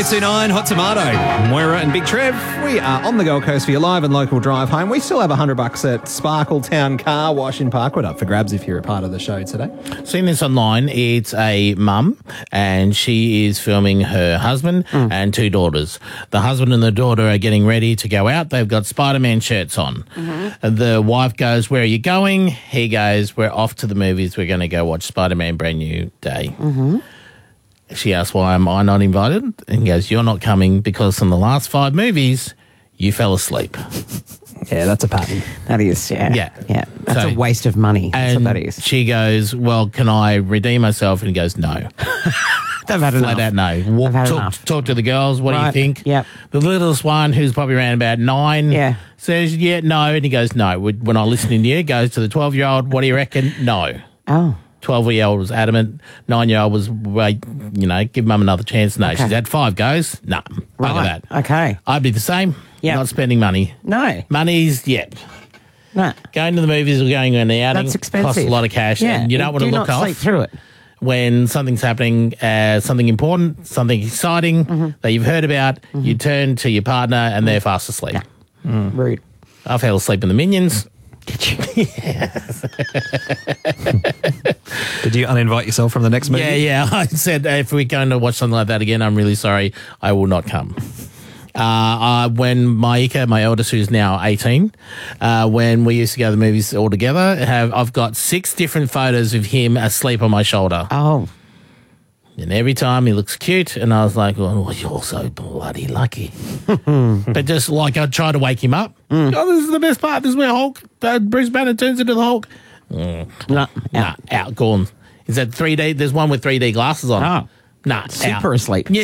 1029 Hot Tomato. Moira and Big Trev. We are on the Gold Coast for your live and local drive home. We still have $100 at Sparkletown Car Wash in Parkwood up for grabs if you're a part of the show today. Seen this online. It's a mum and she is filming her husband and two daughters. The husband and the daughter are getting ready to go out. They've got Spider-Man shirts on. The wife goes, "Where are you going?" He goes, "We're off to the movies. We're going to go watch Spider-Man Brand New Day." She asks, "Why am I not invited?" And he goes, "You're not coming because in the last 5 movies, you fell asleep." Yeah, that's a pattern. That is, yeah. That's a waste of money. That's what that is. She goes, "Well, can I redeem myself?" And he goes, "No." They've had enough. Flat out no. Talk to the girls. What do you think? Yep. The littlest one, who's probably around about 9, says, "Yeah, no." And he goes, "No." When I listening to you, goes to the 12-year-old, "What do you reckon?" "No." Oh. 12-year-old was adamant. 9-year-old was, wait, give mum another chance. No, she's had 5 goes. No, bugger that. Okay. I'd be the same. Not spending money. No. Money's, No. Going to the movies or going on the outing That's expensive. costs a lot of cash. And you don't want to look off. Sleep through it. When something's happening, something important, something exciting that you've heard about, you turn to your partner and they're fast asleep. Rude. I fell asleep in the Minions. Did you? Did you uninvite yourself from the next movie? Yeah. I said, if we're going to watch something like that again, I'm really sorry. I will not come. When Maika, my eldest, who's now 18, when we used to go to the movies all together, I've got 6 different photos of him asleep on my shoulder. Oh. And every time he looks cute, and I was like, "Oh, you're so bloody lucky." But just like I try to wake him up. "Oh, this is the best part. This is where Hulk, Bruce Banner turns into the Hulk." Out, gone. Is that 3D? There's one with 3D glasses on. Oh. Nah, Super asleep. Yeah.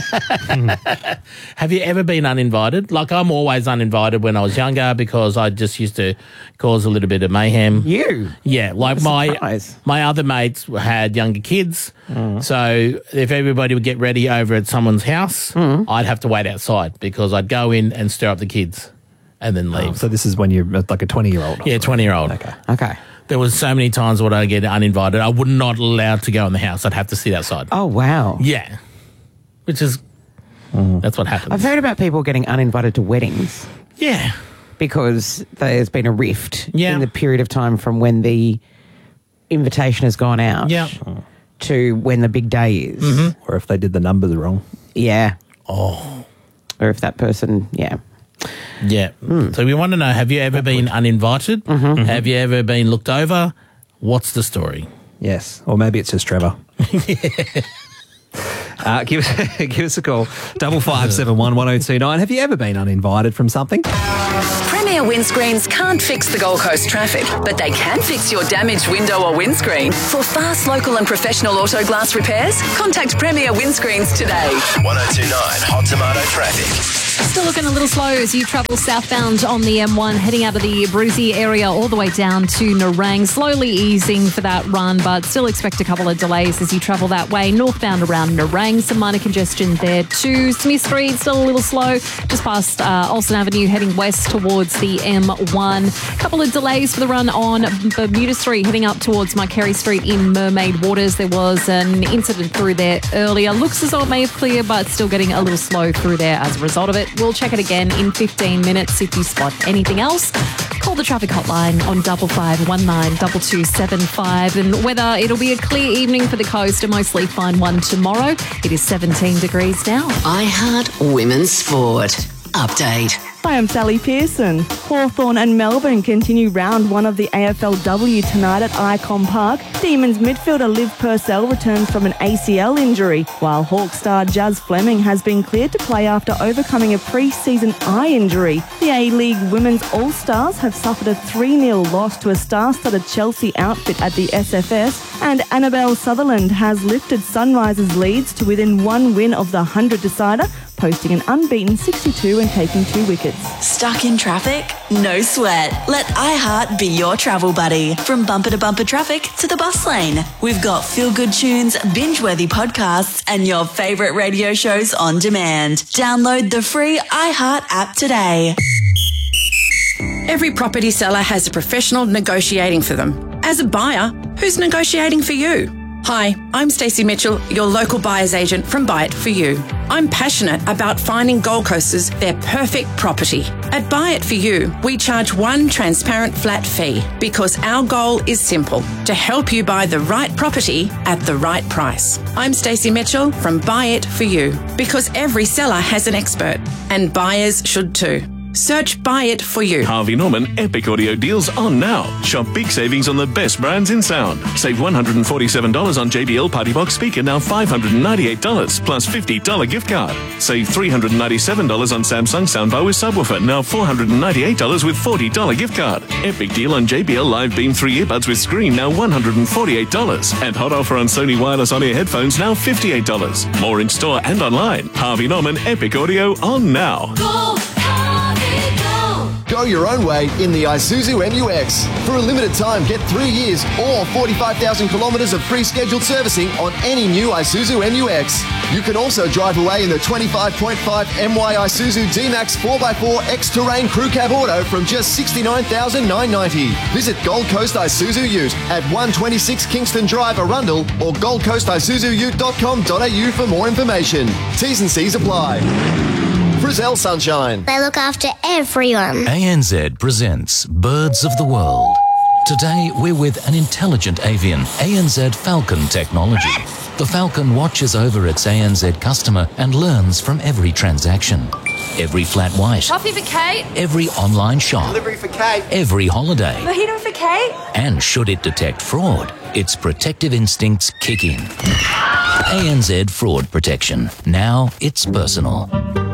Have you ever been uninvited? Like, I'm always uninvited when I was younger because I just used to cause a little bit of mayhem. You? Yeah, like my other mates had younger kids, so if everybody would get ready over at someone's house, I'd have to wait outside because I'd go in and stir up the kids and then leave. So this is when you're like a 20-year-old? Yeah, 20-year-old. Okay. There was so many times when I get uninvited, I would not allowed to go in the house. I'd have to sit outside. Oh, wow. Yeah. Which is, that's what happens. I've heard about people getting uninvited to weddings. Yeah. Because there's been a rift in the period of time from when the invitation has gone out to when the big day is. Or if they did the numbers wrong. Yeah. Oh. Or if that person, Yeah. So we want to know, have you ever been uninvited? Have you ever been looked over? What's the story? Yes. Or maybe it's just Trevor. Give us a call. 5571 1029. Have you ever been uninvited from something? Premier Windscreens can't fix the Gold Coast traffic, but they can fix your damaged window or windscreen. For fast, local and professional auto glass repairs, contact Premier Windscreens today. 1029 Hot Tomato Traffic. Still looking a little slow as you travel southbound on the M1, heading out of the Brucey area all the way down to Nerang. Slowly easing for that run, but still expect a couple of delays as you travel that way. Northbound around Nerang, some minor congestion there too. Smith Street still a little slow, just past Olsen Avenue, heading west towards the M1. Couple of delays for the run on Bermuda Street, heading up towards Mykerry Street in Mermaid Waters. There was an incident through there earlier. Looks as though it may have cleared, but still getting a little slow through there as a result of it. We'll check it again in 15 minutes. If you spot anything else, call the traffic hotline on 5519 2275. And whether it'll be a clear evening for the coast, a mostly fine one tomorrow. It is 17 degrees now. iHeart Women's Sport. Update. Hi, I'm Sally Pearson. Hawthorn and Melbourne continue round 1 of the AFLW tonight at Icon Park. Demons midfielder Liv Purcell returns from an ACL injury, while Hawk star Jazz Fleming has been cleared to play after overcoming a pre-season eye injury. The A-League Women's All-Stars have suffered a 3-0 loss to a star-studded Chelsea outfit at the SFS, and Annabelle Sutherland has lifted Sunrisers' leads to within 1 win of the 100 decider, posting an unbeaten 62 and taking 2 wickets. Stuck in traffic? No sweat. Let iHeart be your travel buddy. From bumper to bumper traffic to the bus lane. We've got feel-good tunes, binge-worthy podcasts, and your favourite radio shows on demand. Download the free iHeart app today. Every property seller has a professional negotiating for them. As a buyer, who's negotiating for you? Hi, I'm Stacey Mitchell, your local buyer's agent from Buy It For You. I'm passionate about finding Gold Coasters their perfect property. At Buy It For You, we charge one transparent flat fee because our goal is simple, to help you buy the right property at the right price. I'm Stacey Mitchell from Buy It For You because every seller has an expert and buyers should too. Search Buy It For You. Harvey Norman Epic Audio deals on now. Shop big savings on the best brands in sound. Save $147 on JBL Party Box speaker, now $598 plus $50 gift card. Save $397 on Samsung soundbar with subwoofer, now $498 with $40 gift card. Epic deal on JBL Live Beam 3 earbuds with screen, now $148. And hot offer on Sony wireless on-ear headphones, now $58. More in store and online. Harvey Norman Epic Audio on now. Go your own way in the Isuzu MU-X. For a limited time, get 3 years or 45,000 kilometres of pre-scheduled servicing on any new Isuzu MU-X. You can also drive away in the 25.5 MY Isuzu D-Max 4x4 X-Terrain Crew Cab Auto from just $69,990. Visit Gold Coast Isuzu Ute at 126 Kingston Drive, Arundel, or goldcoastisuzuute.com.au for more information. T's and C's apply. Frizzell Sunshine. They look after everyone. ANZ presents Birds of the World. Today, we're with an intelligent avian, ANZ Falcon technology. The Falcon watches over its ANZ customer and learns from every transaction. Every flat white. Coffee for Kate. Every online shop. Delivery for Kate. Every holiday. Mojito for Kate. And should it detect fraud, its protective instincts kick in. ANZ Fraud Protection. Now it's personal.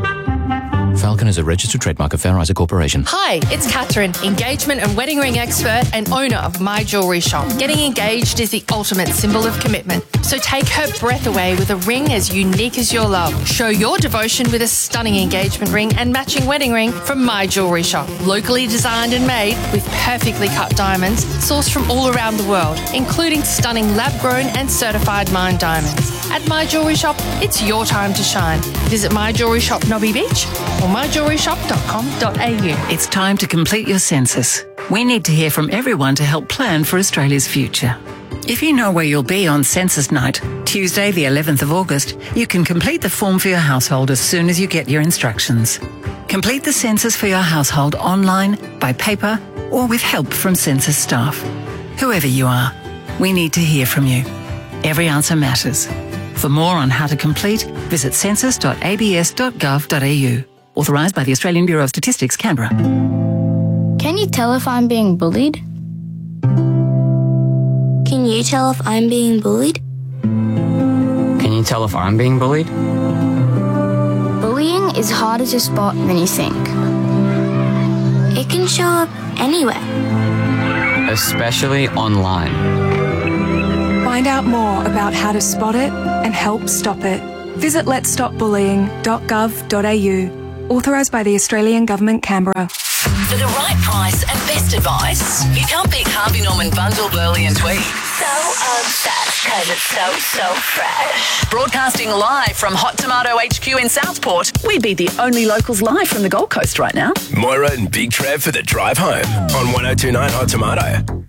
Falcon is a registered trademark of Fair Isaac Corporation. Hi, it's Catherine, engagement and wedding ring expert and owner of My Jewellery Shop. Getting engaged is the ultimate symbol of commitment. So take her breath away with a ring as unique as your love. Show your devotion with a stunning engagement ring and matching wedding ring from My Jewellery Shop. Locally designed and made with perfectly cut diamonds sourced from all around the world, including stunning lab-grown and certified mined diamonds. At My Jewellery Shop, it's your time to shine. Visit My Jewellery Shop Nobby Beach or myjewelleryshop.com.au. It's time to complete your census. We need to hear from everyone to help plan for Australia's future. If you know where you'll be on census night, Tuesday the 11th of August, you can complete the form for your household as soon as you get your instructions. Complete the census for your household online, by paper, or with help from census staff. Whoever you are, we need to hear from you. Every answer matters. For more on how to complete, visit census.abs.gov.au. Authorised by the Australian Bureau of Statistics, Canberra. Can you tell if I'm being bullied? Can you tell if I'm being bullied? Can you tell if I'm being bullied? Bullying is harder to spot than you think. It can show up anywhere. Especially online. Find out more about how to spot it and help stop it. Visit letsstopbullying.gov.au. Authorised by the Australian Government, Canberra. For the right price and best advice, you can't beat Harvey Norman Bundle, Burley and Tweed. So obsessed because it's so fresh. Broadcasting live from Hot Tomato HQ in Southport, we'd be the only locals live from the Gold Coast right now. Moira and Big Trev for the drive home on 102.9 Hot Tomato.